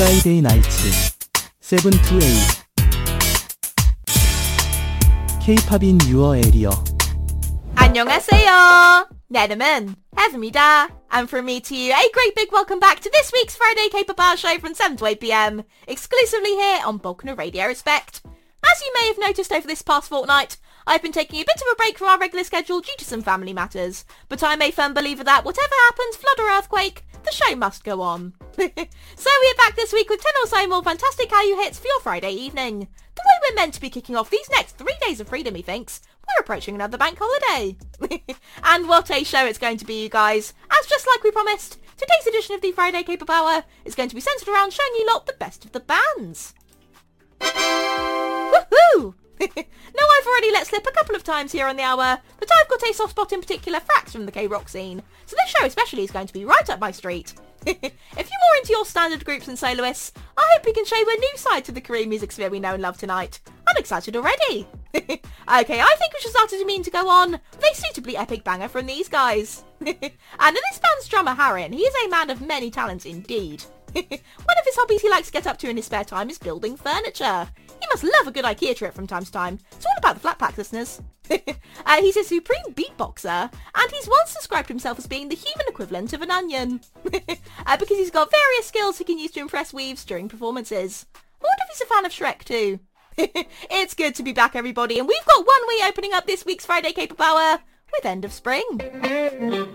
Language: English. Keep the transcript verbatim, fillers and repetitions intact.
Friday night seven to eight K-pop in your area. 안녕하세요. Neneman, Heathermida, and from me to you, a great big welcome back to this week's Friday K-pop Hour show from seven to eight p.m, exclusively here on Balkan Radio Respect. As you may have noticed over this past fortnight, I've been taking a bit of a break from our regular schedule due to some family matters, but I'm a firm believer that whatever happens, flood or earthquake, the show must go on. So we're back this week with ten or so more fantastic Hallyu hits for your Friday evening. The way we're meant to be kicking off these next three days of freedom, methinks, we're approaching another bank holiday. And what a show it's going to be, you guys. As just like we promised, today's edition of the Friday K-pop Hour is going to be centred around showing you lot the best of the bands. Woohoo! Now I've already let slip a couple of times here on the hour that I've got a soft spot in particular for acts from the K-rock scene, so this show especially is going to be right up my street. If you're more into your standard groups and soloists, I hope we can show you a new side to the Korean music sphere we know and love tonight. I'm excited already. Okay, I think we should start as we mean to go on with a suitably epic banger from these guys. And in this band's drummer Harin, he is a man of many talents indeed. One of his hobbies he likes to get up to in his spare time is building furniture. He must love a good IKEA trip from time to time. It's all about the flat pack, listeners. uh, he's a supreme beatboxer, and he's once described himself as being the human equivalent of an onion. uh, because he's got various skills he can use to impress weaves during performances. I wonder if he's a fan of Shrek too. It's good to be back, everybody, and we've got One We opening up this week's Friday K-pop Hour with End of Spring.